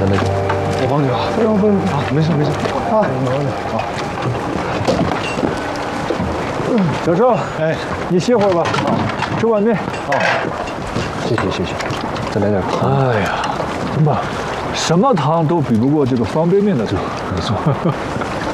真的。我帮你吧。 不用不用啊，没事没事。 啊，小郑， 哎， 你歇会儿吧。吃碗面。 哦，谢谢谢谢。再来点汤。 哎呀，怎么，什么汤都比不过这个方便面的热。 没错。